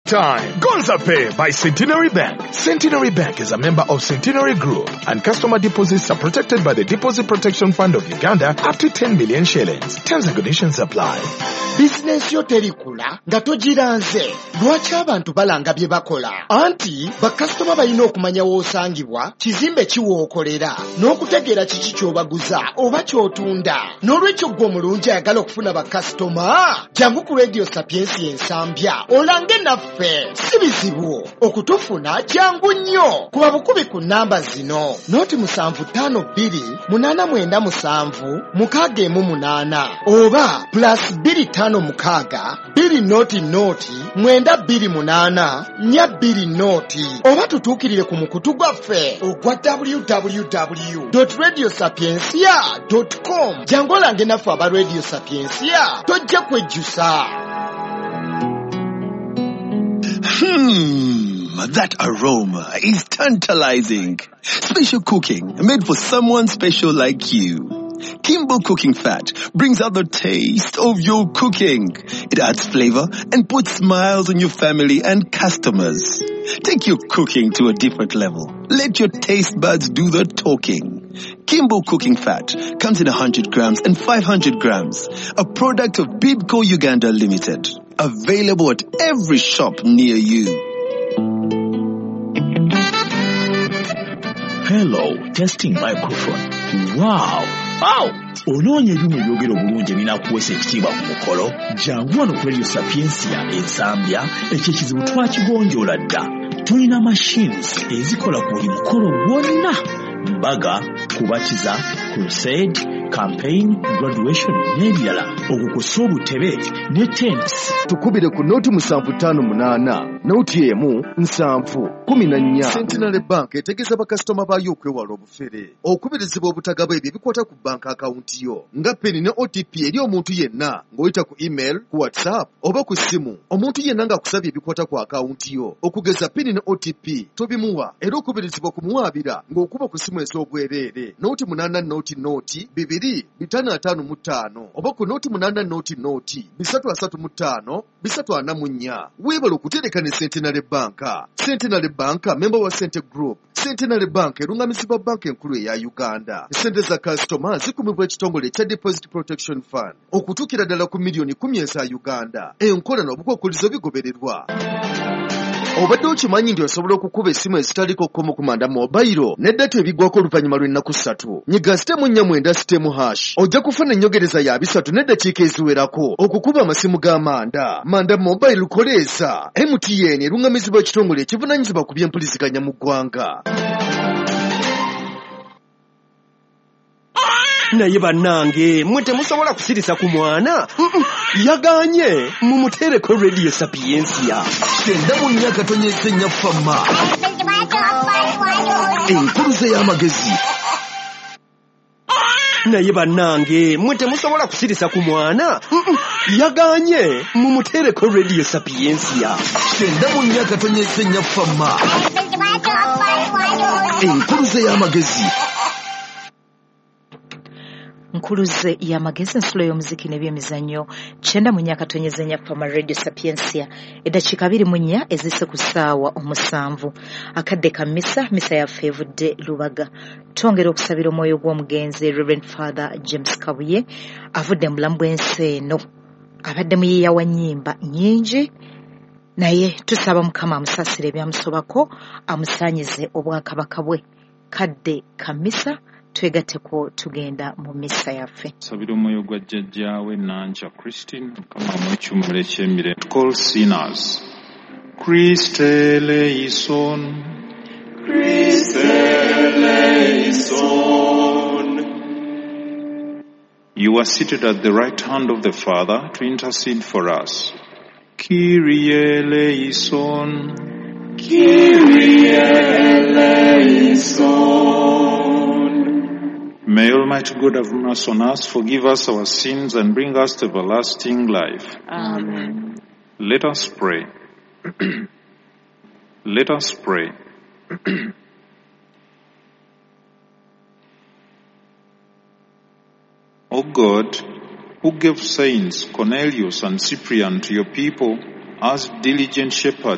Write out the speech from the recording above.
Time. Gonza Pay by Centenary Bank. Centenary Bank is a member of Centenary Group, and customer deposits are protected by the Deposit Protection Fund of Uganda up to 10 million shillings. Terms and conditions apply. Business yo terikula nga togiranze. Lwaki abantu balanga bye bakola? Anti bakasitoma balina okumanya w'osangibwa, kizimbe kiwookolera, n'okutegeera kiki ky'obaguza oba ky'otunda. N'olwekyo ggwe omulungi ayagala okufuna bakasitoma, jangu ku Radio Sapiensi Ensambya olange naffe. Si bizibu okutufuna, jangu nnyo. Kuba bukubi ku nnamba zino: 0787897618 oba +256 200 oba tutuukirire ku mukutu gwaffe ogwa www.radiosapiensia.com. jangu olange naffe aba Radio Sapiensia, tojja kwejjusa. That aroma is tantalizing. Special cooking made for someone special like you. Kimbo Cooking Fat brings out the taste of your cooking. It adds flavor and puts smiles on your family and customers. Take your cooking to a different level. Let your taste buds do the talking. Kimbo Cooking Fat comes in 100 grams and 500 grams. A product of Bidco Uganda Limited. Available at every shop near you. Hello, testing microphone. Wow! Onoonye ebyuma ebyogera obulungi ebinakuweesa ekitiibwa ku mukolo. Jangu wano ku Radio Sapiensia Ensambya, ekyo ekizibu twakigonjoola dda. Tulina machines ezikola ku buli mukolo gwonna: mbaga, kubatiza, crusade, campaign, graduation n'ebirala. Okukusa obutebe ne tents. Tukubire ku noti 758 noti emu 714. Centenary Bank etegeeza bakasitoma baayo okwewala obufere, okubirizibwa obutagaba ebyo ebikwata ku bank account yo, nga peni ne OTP eri omuntu yenna ng'oyita ku email, ku WhatsApp oba ku simu. Omuntu yenna ng'akusabye ebikwata ku account yo, okugeza peni ne OTP tobimuwa, era okubirizibwa kumuwaabira ng'okuba ku simu ez'obwereere noti 8 noti 255 oba ku noti 8 noti 335 344. Weebala okutereka ne Centenary Bank. Centenary Bank member wa Cente Group. Centenary Bank erungamizibwa banka enkulu eya Uganda. Sente za customer zikumibwa ekitongole kya Deposit Protection Fund okutuukira ddala ku miliyoni 10 eza Uganda. Enkola n'obukwakkulizo bigobererwa. Obadde okimanyi nti osobola okukuba essimu ezitaliko kkomo kumanda mobile n'eddata ebigwako oluvannyuma lw'ennaku 3. Nyiga *4 ojja kufuna ennyogereza ya 3 n'eddakiika eziwerako okukuba amasimu g'amanda. Manda mobile koleeza. MTN erungamizibwa ekitongole ekivunaanyizibwa ku by'empuliziganya mu ggwanga. Naye bannange, mwe temusobola kusirisa ku mwana? Yaganye mumutereko Radio Sapiensia. Genda mu nnyaka tonyeesenya ffama. Enkuluze y'amagezi. Naye bannange, mwe temusobola kusirisa ku mwana? Yaganye mumutereko Radio Sapiensia. Genda mu nnyaka tonyeesenya ffama. Enkuluze y'amagezi. Nkuluze y'amagezi, nsulo y'omuziki n'ebyemizannyo. 9 mu nnyaka tonyezenya ffama Radio Sapiensia. Eddakiika 24 ezise ku ssaawa 7. Akadde ka misa yaffe evudde Lubaga. Twongera okusabira omwoyo gw'omugenzi Reverend Father James Kabuye avudde mu bulamu bw'ensi eno. Abadde muyiiya wa nnyimba nnyingi, naye tusaba Mukama amusaasire ebyamusobako, amusaanyize obwakabaka bwe. Kadde ka misa twegatteko tugenda mu misa yaffe. Sabira omwoyo gwa jjajjaawe Nanja Christine, Mukama amwekyumire eky'emirembe. Call sinners. Christe eleison. You are seated at the right hand of the Father to intercede for us. Kyrie eleison. Kyrie eleison. May Almighty God have mercy on us, forgive us our sins, and bring us to everlasting life. Amen. Let us pray. Let us pray. O God, who gave saints Cornelius and Cyprian to your people as diligent shepherds